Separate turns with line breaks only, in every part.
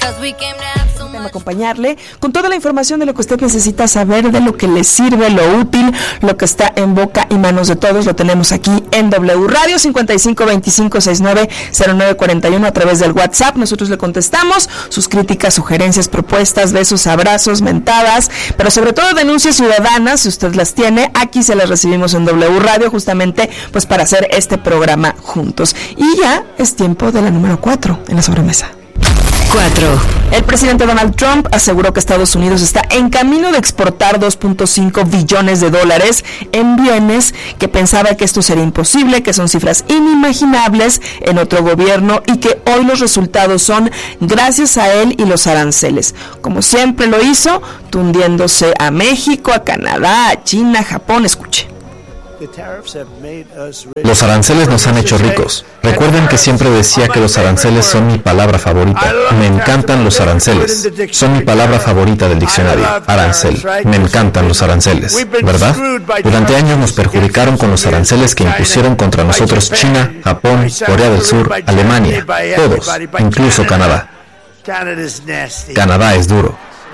Acompañarle con toda la información de lo que usted necesita saber, de lo que le sirve, lo útil, lo que está en boca y manos de todos. Lo tenemos aquí en W Radio 5525690941 a través del WhatsApp. Nosotros le contestamos sus críticas, sugerencias, propuestas, besos, abrazos, mentadas, pero sobre todo denuncias ciudadanas, si usted las tiene, aquí se las recibimos en W Radio, justamente pues para hacer este programa juntos. Y ya es tiempo de la número 4 en la sobremesa.
4.
El presidente Donald Trump aseguró que Estados Unidos está en camino de exportar $2.5 billones en bienes, que pensaba que esto sería imposible, que son cifras inimaginables en otro gobierno y que hoy los resultados son gracias a él y los aranceles. Como siempre lo hizo, tundiéndose a México, a Canadá, a China, a Japón. Escuche.
Los aranceles nos han hecho ricos. Recuerden que siempre decía que los aranceles son mi palabra favorita. Me encantan los aranceles. Son mi palabra favorita del diccionario. Arancel. Me encantan los aranceles. ¿Verdad? Durante años nos perjudicaron con los aranceles que impusieron contra nosotros China, Japón, Corea del Sur, Alemania. Todos, incluso Canadá. Canadá es duro.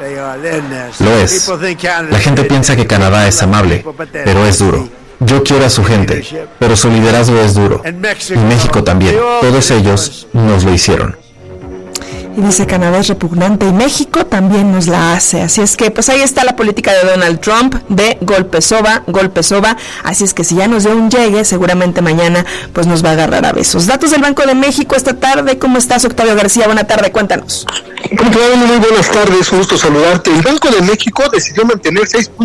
Lo es. La gente piensa que Canadá es amable, pero es duro. Yo quiero a su gente, pero su liderazgo es duro. Y México también. Todos ellos nos lo hicieron.
Y dice Canadá es repugnante y México también nos la hace. Así es que pues ahí está la política de Donald Trump de golpe soba. Así es que si ya nos dio un llegue, seguramente mañana pues nos va a agarrar a besos. Datos del Banco de México esta tarde. ¿Cómo estás, Octavio García? Buena tarde, cuéntanos.
Muy buenas tardes, un gusto saludarte. El Banco de México decidió mantener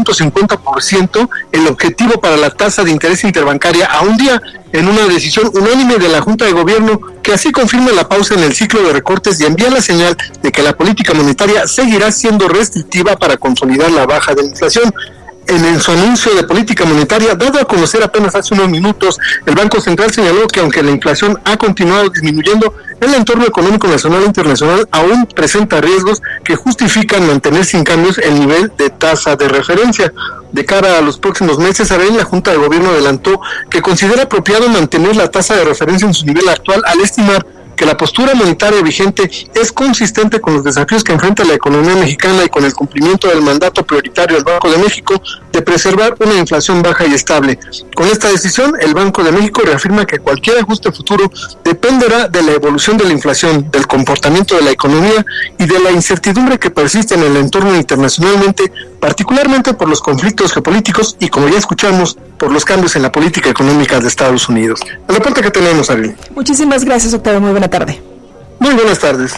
6.50% el objetivo para la tasa de interés interbancaria a un día, en una decisión unánime de la Junta de Gobierno, que así confirma la pausa en el ciclo de recortes y envía la señal de que la política monetaria seguirá siendo restrictiva para consolidar la baja de la inflación. En su anuncio de política monetaria, dado a conocer apenas hace unos minutos, el Banco Central señaló que aunque la inflación ha continuado disminuyendo, el entorno económico nacional e internacional aún presenta riesgos que justifican mantener sin cambios el nivel de tasa de referencia. De cara a los próximos meses, la Junta de Gobierno adelantó que considera apropiado mantener la tasa de referencia en su nivel actual, al estimar que la postura monetaria vigente es consistente con los desafíos que enfrenta la economía mexicana y con el cumplimiento del mandato prioritario del Banco de México de preservar una inflación baja y estable. Con esta decisión, el Banco de México reafirma que cualquier ajuste futuro dependerá de la evolución de la inflación, del comportamiento de la economía y de la incertidumbre que persiste en el entorno internacionalmente, particularmente por los conflictos geopolíticos y, como ya escuchamos, por los cambios en la política económica de Estados Unidos. El reporte que tenemos, Ariel.
Muchísimas gracias, Octavio. Muy buena tarde.
Muy buenas tardes.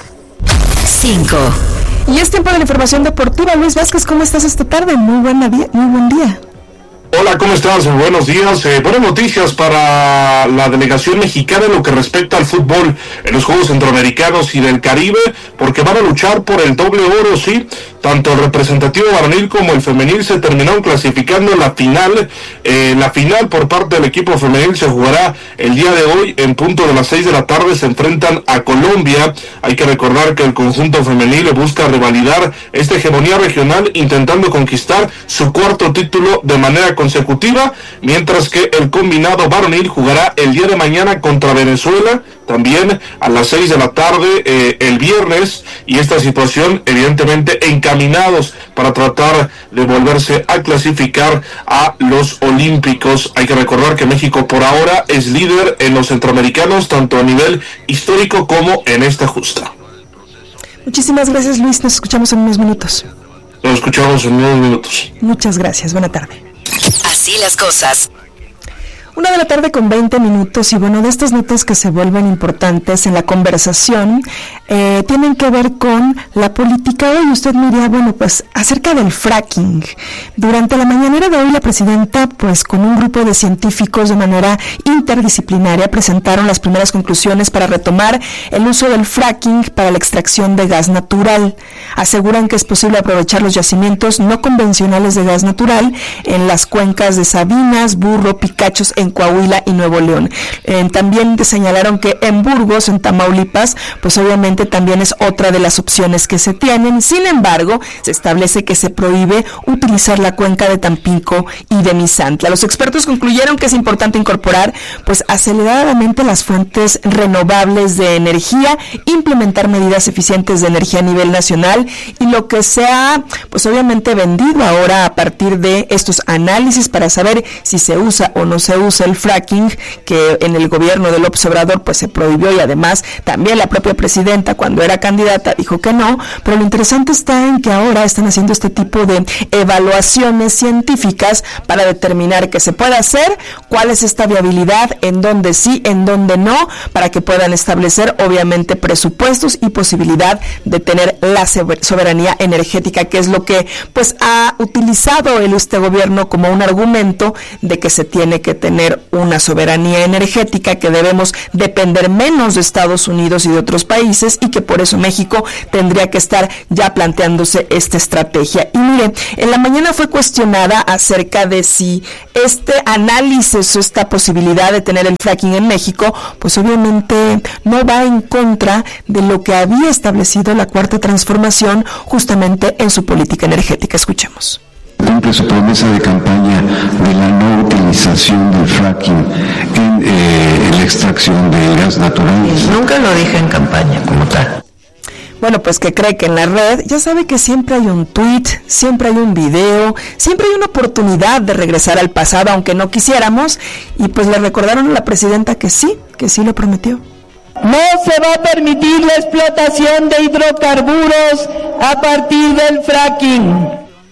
5.
Y es tiempo de la información deportiva. Luis Vázquez, ¿cómo estás esta tarde? Muy buen día.
Hola, ¿cómo estás? Buenos días. Buenas noticias para la delegación mexicana en lo que respecta al fútbol en los Juegos Centroamericanos y del Caribe, porque van a luchar por el doble oro, sí. Tanto el representativo varonil como el femenil se terminaron clasificando en la final. La final por parte del equipo femenil se jugará el día de hoy en punto de las 6 de la tarde. Se enfrentan a Colombia. Hay que recordar que el conjunto femenil busca revalidar esta hegemonía regional, intentando conquistar su cuarto título de manera consecutiva, mientras que el combinado varonil jugará el día de mañana contra Venezuela, también a las 6 de la tarde el viernes, y esta situación evidentemente encaminados para tratar de volverse a clasificar a los Olímpicos. Hay que recordar que México por ahora es líder en los centroamericanos, tanto a nivel histórico como en esta justa.
Muchísimas gracias, Luis. Nos escuchamos en unos minutos.
Nos escuchamos en unos minutos.
Muchas gracias. Buena tarde.
Así las cosas.
1:20 y bueno, de estas notas que se vuelven importantes en la conversación tienen que ver con la política. Hoy usted me diría, bueno, pues acerca del fracking. Durante la mañanera de hoy la presidenta, pues con un grupo de científicos de manera interdisciplinaria, presentaron las primeras conclusiones para retomar el uso del fracking para la extracción de gas natural. Aseguran que es posible aprovechar los yacimientos no convencionales de gas natural en las cuencas de Sabinas, Burro, Picachos, en Coahuila y Nuevo León. También señalaron que en Burgos, en Tamaulipas, pues obviamente también es otra de las opciones que se tienen. Sin embargo, se establece que se prohíbe utilizar la cuenca de Tampico y de Misantla. Los expertos concluyeron que es importante incorporar pues aceleradamente las fuentes renovables de energía, implementar medidas eficientes de energía a nivel nacional, y lo que se ha pues obviamente vendido ahora a partir de estos análisis para saber si se usa o no se usa el fracking, que en el gobierno de López Obrador pues se prohibió, y además también la propia presidenta cuando era candidata dijo que no. Pero lo interesante está en que ahora están haciendo este tipo de evaluaciones científicas para determinar qué se puede hacer, cuál es esta viabilidad, en dónde sí, en dónde no, para que puedan establecer obviamente presupuestos y posibilidad de tener la soberanía energética, que es lo que pues ha utilizado este gobierno como un argumento de que se tiene que tener una soberanía energética, que debemos depender menos de Estados Unidos y de otros países, y que por eso México tendría que estar ya planteándose esta estrategia. Y mire, en la mañana fue cuestionada acerca de si este análisis o esta posibilidad de tener el fracking en México, pues obviamente no va en contra de lo que había establecido la Cuarta Transformación justamente en su política energética. Escuchemos.
Cumple su promesa de campaña de la no utilización del fracking en la extracción de gas natural.
Nunca lo dije en campaña como tal.
Bueno, pues que cree que en la red ya sabe que siempre hay un tuit, siempre hay un video, siempre hay una oportunidad de regresar al pasado, aunque no quisiéramos, y pues le recordaron a la presidenta que sí lo prometió.
No se va a permitir la explotación de hidrocarburos a partir del fracking.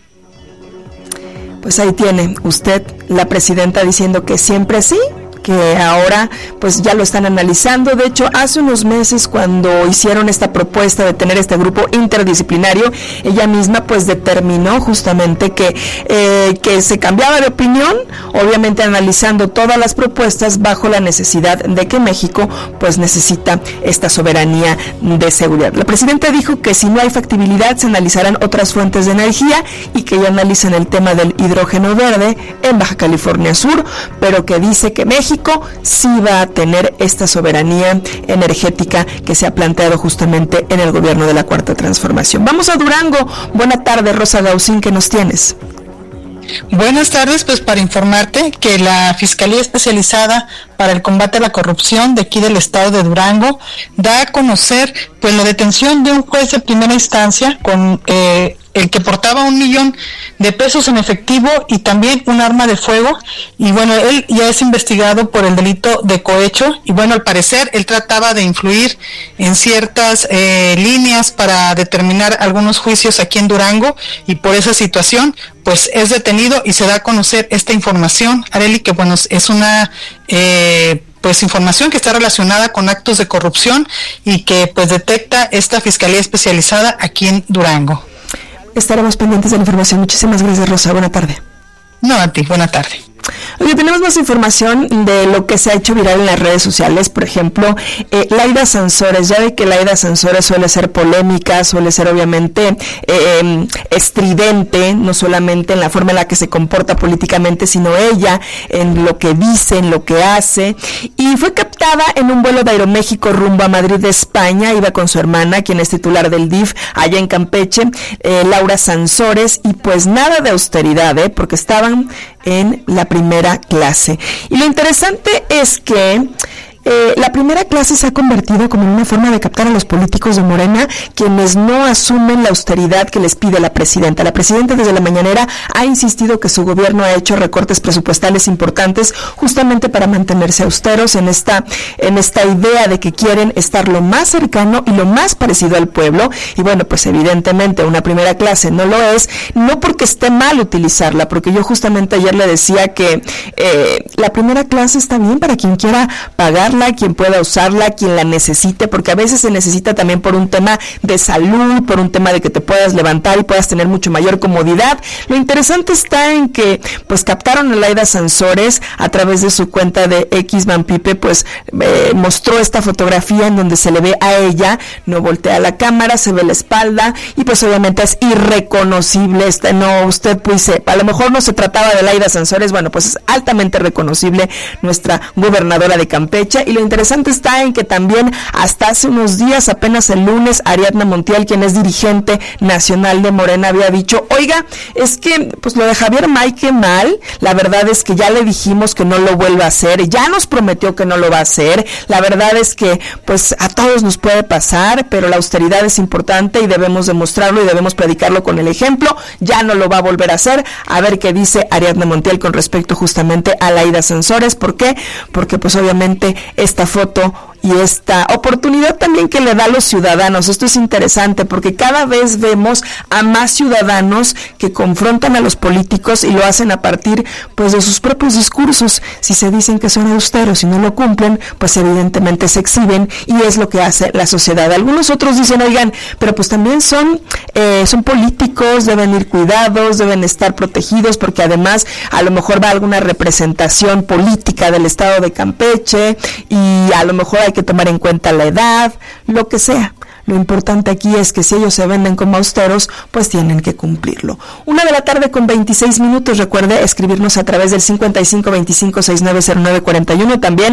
Pues ahí tiene usted la presidenta diciendo que siempre sí, que ahora pues ya lo están analizando. De hecho, hace unos meses, cuando hicieron esta propuesta de tener este grupo interdisciplinario, ella misma pues determinó justamente que se cambiaba de opinión, obviamente analizando todas las propuestas bajo la necesidad de que México pues necesita esta soberanía de seguridad. La presidenta dijo que si no hay factibilidad se analizarán otras fuentes de energía, y que ya analizan el tema del hidrógeno verde en Baja California Sur, pero que dice que México sí va a tener esta soberanía energética que se ha planteado justamente en el gobierno de la Cuarta Transformación. Vamos a Durango. Buena tarde, Rosa Gausín, ¿qué nos tienes?
Buenas tardes, pues para informarte que la Fiscalía Especializada para el Combate a la Corrupción de aquí del estado de Durango da a conocer pues la detención de un juez de primera instancia con el que portaba $1 millón en efectivo y también un arma de fuego, y bueno, él ya es investigado por el delito de cohecho, y bueno, al parecer él trataba de influir en ciertas líneas para determinar algunos juicios aquí en Durango, y por esa situación pues es detenido y se da a conocer esta información, Arely, que bueno, es una pues información que está relacionada con actos de corrupción y que pues detecta esta Fiscalía Especializada aquí en Durango.
Estaremos pendientes de la información. Muchísimas gracias, Rosa. Buena tarde.
No, a ti. Buena tarde.
Oye, tenemos más información de lo que se ha hecho viral en las redes sociales. Por ejemplo, Laida Sansores. Ya ve que Laida Sansores suele ser polémica, suele ser obviamente estridente, no solamente en la forma en la que se comporta políticamente, sino ella en lo que dice, en lo que hace. Y fue captada en un vuelo de Aeroméxico rumbo a Madrid de España. Iba con su hermana, quien es titular del DIF allá en Campeche, Laura Sansores, y pues nada de austeridad, porque estaban en la primera clase. Y lo interesante es que la primera clase se ha convertido como en una forma de captar a los políticos de Morena, quienes no asumen la austeridad que les pide la presidenta. La presidenta desde la mañanera ha insistido que su gobierno ha hecho recortes presupuestales importantes justamente para mantenerse austeros en esta idea de que quieren estar lo más cercano y lo más parecido al pueblo. Y bueno, pues evidentemente una primera clase no lo es, no porque esté mal utilizarla, porque yo justamente ayer le decía que la primera clase está bien para quien quiera pagar usarla, quien pueda usarla, quien la necesite, porque a veces se necesita también por un tema de salud, por un tema de que te puedas levantar y puedas tener mucho mayor comodidad. Lo interesante está en que pues captaron a Laida Sansores a través de su cuenta de X Van Pipe, pues mostró esta fotografía en donde se le ve a ella, no voltea la cámara, se ve la espalda y pues obviamente es irreconocible. No, usted pues a lo mejor no se trataba de Laida Sansores, bueno, pues es altamente reconocible nuestra gobernadora de Campeche. Y lo interesante está en que también hasta hace unos días, apenas el lunes, Ariadna Montiel, quien es dirigente nacional de Morena, había dicho, oiga, es que pues lo de Javier May, qué mal, la verdad es que ya le dijimos que no lo vuelva a hacer, ya nos prometió que no lo va a hacer, la verdad es que pues a todos nos puede pasar, pero la austeridad es importante y debemos demostrarlo y debemos predicarlo con el ejemplo, ya no lo va a volver a hacer. A ver qué dice Ariadna Montiel con respecto justamente a Laida Sansores. ¿Por qué? Porque pues obviamente esta foto y esta oportunidad también que le da a los ciudadanos, esto es interesante porque cada vez vemos a más ciudadanos que confrontan a los políticos y lo hacen a partir pues de sus propios discursos. Si se dicen que son austeros y no lo cumplen, pues evidentemente se exhiben y es lo que hace la sociedad. Algunos otros dicen, oigan, pero pues también son políticos, deben ir cuidados, deben estar protegidos porque además a lo mejor va alguna representación política del estado de Campeche y a lo mejor hay que tomar en cuenta la edad, lo que sea. Lo importante aquí es que si ellos se venden como austeros, pues tienen que cumplirlo. 1:26 p.m, recuerde escribirnos a través del 5525690941, también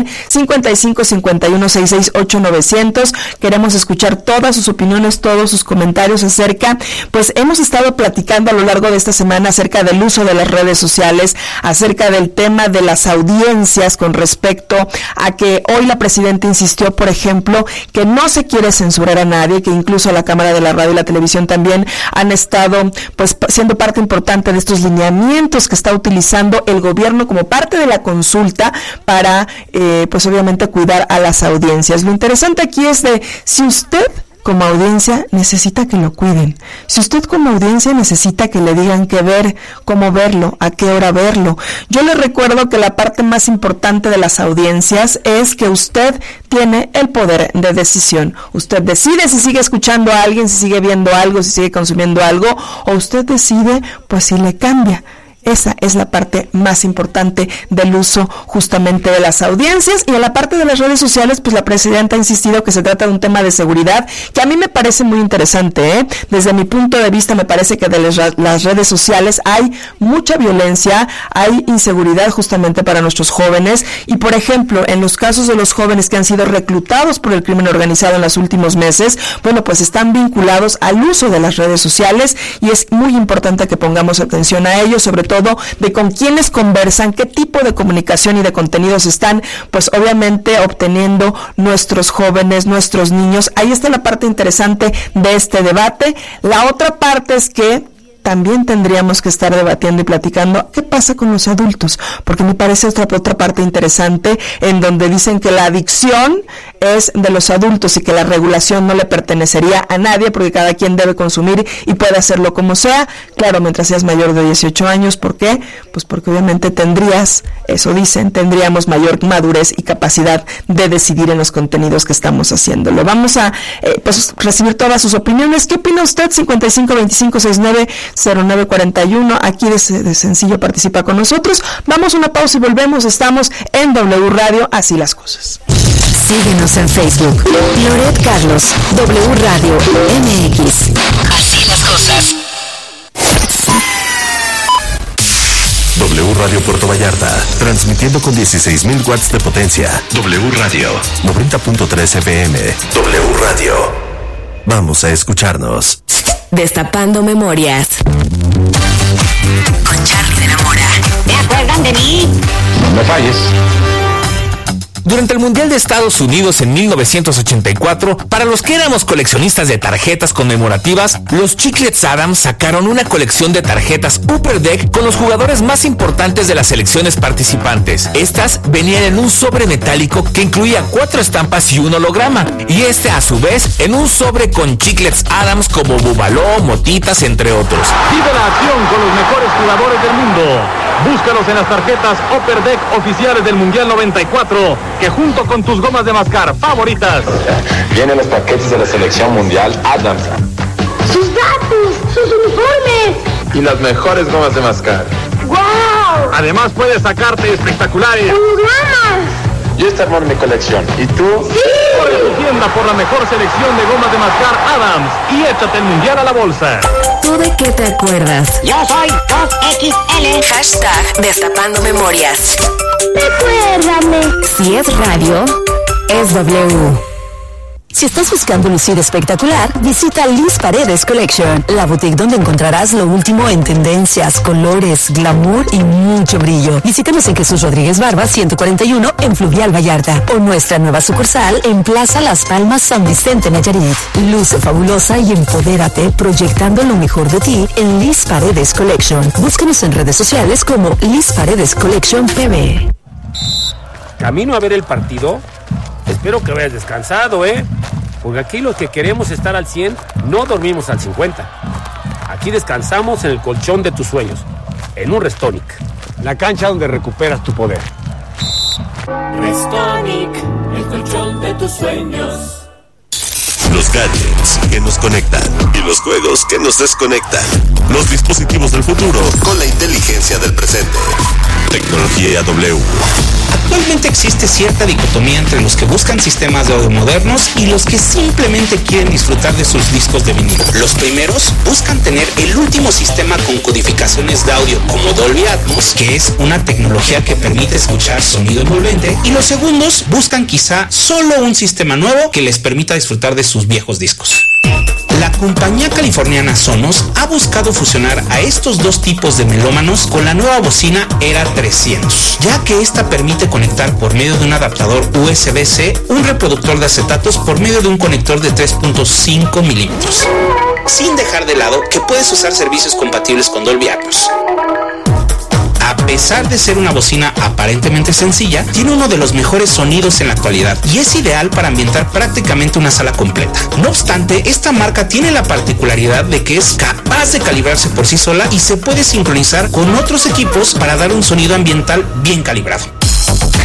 5551668900. Queremos escuchar todas sus opiniones, todos sus comentarios acerca, pues hemos estado platicando a lo largo de esta semana acerca del uso de las redes sociales, acerca del tema de las audiencias con respecto a que hoy la presidenta insistió, por ejemplo, que no se quiere censurar a nadie, que incluso la Cámara de la Radio y la Televisión también han estado pues siendo parte importante de estos lineamientos que está utilizando el gobierno como parte de la consulta para pues obviamente cuidar a las audiencias. Lo interesante aquí es de si usted como audiencia necesita que lo cuiden, si usted como audiencia necesita que le digan qué ver, cómo verlo, a qué hora verlo. Yo le recuerdo que la parte más importante de las audiencias es que usted tiene el poder de decisión. Usted decide si sigue escuchando a alguien, si sigue viendo algo, si sigue consumiendo algo, o usted decide pues si le cambia. Esa es la parte más importante del uso justamente de las audiencias. Y en la parte de las redes sociales, pues la presidenta ha insistido que se trata de un tema de seguridad, que a mí me parece muy interesante, Desde mi punto de vista me parece que de las redes sociales hay mucha violencia, hay inseguridad justamente para nuestros jóvenes. Y por ejemplo, en los casos de los jóvenes que han sido reclutados por el crimen organizado en los últimos meses, bueno, pues están vinculados al uso de las redes sociales y es muy importante que pongamos atención a ello, sobre todo de con quiénes conversan, qué tipo de comunicación y de contenidos están, pues obviamente obteniendo nuestros jóvenes, nuestros niños. Ahí está la parte interesante de este debate. La otra parte es que también tendríamos que estar debatiendo y platicando qué pasa con los adultos, porque me parece otra parte interesante en donde dicen que la adicción es de los adultos y que la regulación no le pertenecería a nadie porque cada quien debe consumir y puede hacerlo como sea, claro, mientras seas mayor de 18 años. ¿Por qué? Pues porque obviamente tendríamos mayor madurez y capacidad de decidir en los contenidos que estamos haciéndolo. Vamos a pues recibir todas sus opiniones. ¿Qué opina usted? 5525690941, aquí de sencillo participa con nosotros. Vamos a una pausa y volvemos. Estamos en W Radio, así las cosas.
Síguenos en Facebook, Loret Carlos, W Radio MX. Así las cosas.
W Radio Puerto Vallarta, transmitiendo con 16,000 watts de potencia. W Radio, 90.3 FM. W Radio. Vamos a escucharnos.
Destapando memorias. Con Charly de la Mora.
¿Se acuerdan de mí?
No me falles. Durante el Mundial de Estados Unidos en 1984, para los que éramos coleccionistas de tarjetas conmemorativas, los Chiclets Adams sacaron una colección de tarjetas Upper Deck con los jugadores más importantes de las selecciones participantes. Estas venían en un sobre metálico que incluía 4 estampas y un holograma, y a su vez en un sobre con Chiclets Adams como Bubaló, Motitas, entre otros.
Vive la acción con los mejores jugadores del mundo. Búscalos en las tarjetas Upper Deck oficiales del Mundial 94 que junto con tus gomas de mascar favoritas
vienen los paquetes de la selección mundial Adams,
sus datos, sus uniformes
y las mejores gomas de mascar.
¡Wow!
Además puedes sacarte espectaculares
¡hologramas!
Yo esta armó mi colección. ¿Y tú?
¡Sí!
Corre a tu tienda por la mejor selección de gomas de mascar Adams y échate el mundial a la bolsa.
¿Tú de qué te acuerdas?
Yo soy 2XL.
Hashtag Destapando Memorias.
Recuérdame.
Si es radio, es W. Si estás buscando lucir espectacular, visita Liz Paredes Collection, la boutique donde encontrarás lo último en tendencias, colores, glamour y mucho brillo. Visítanos en Jesús Rodríguez Barba 141 en Fluvial Vallarta o nuestra nueva sucursal en Plaza Las Palmas San Vicente Nayarit. Luce fabulosa y empodérate proyectando lo mejor de ti en Liz Paredes Collection. Búscanos en redes sociales como Liz Paredes Collection PB.
¿Camino a ver el partido? Espero que vayas descansado, porque aquí los que queremos estar al 100 no dormimos al 50. Aquí descansamos en el colchón de tus sueños, en un Restonic,
la cancha donde recuperas tu poder.
Restonic, el colchón de tus sueños.
Los gadgets que nos conectan y los juegos que nos desconectan. Los dispositivos del futuro con la inteligencia del presente. Tecnología W.
Actualmente existe cierta dicotomía entre los que buscan sistemas de audio modernos y los que simplemente quieren disfrutar de sus discos de vinilo. Los primeros buscan tener el último sistema con codificaciones de audio como Dolby Atmos, que es una tecnología que permite escuchar sonido envolvente, y los segundos buscan quizá solo un sistema nuevo que les permita disfrutar de sus viejos discos. La compañía californiana Sonos ha buscado fusionar a estos dos tipos de melómanos con la nueva bocina Era 300, ya que esta permite conectar por medio de un adaptador USB-C un reproductor de acetatos por medio de un conector de 3.5 milímetros, sin dejar de lado que puedes usar servicios compatibles con Dolby Atmos. A pesar de ser una bocina aparentemente sencilla, tiene uno de los mejores sonidos en la actualidad y es ideal para ambientar prácticamente una sala completa. No obstante, esta marca tiene la particularidad de que es capaz de calibrarse por sí sola y se puede sincronizar con otros equipos para dar un sonido ambiental bien calibrado.